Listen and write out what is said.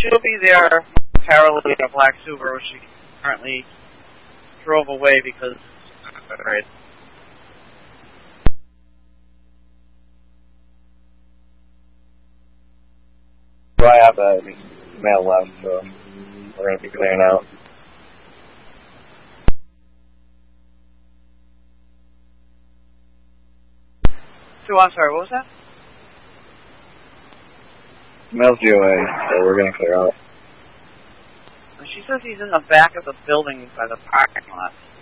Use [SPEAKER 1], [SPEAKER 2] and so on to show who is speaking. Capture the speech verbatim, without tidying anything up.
[SPEAKER 1] she'll be there parallel in a black Subaru. She currently drove away because... Right.
[SPEAKER 2] So I have a mail left, so we're going to be clearing out.
[SPEAKER 1] So, I'm sorry, what was that?
[SPEAKER 2] Mail's due away, so we're going to clear out.
[SPEAKER 1] She says he's in the back of the building by the parking lot.